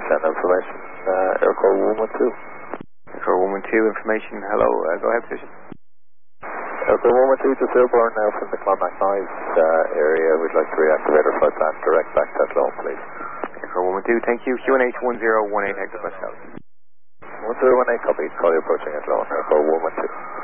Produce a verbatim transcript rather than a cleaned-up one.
send information. Uh, Aircore one one two. Aircore one one two, information, hello, uh, go ahead, position. Aircore one one two to Silburn now from the Clonmacnoise uh, area. We'd like to reactivate our flight plan direct back to Athlone, please. Aircore one one two, thank you. Q N H one zero one eight Hector Pascal. one zero one eight, copy. Call you approaching Athlone. Aircore one one two.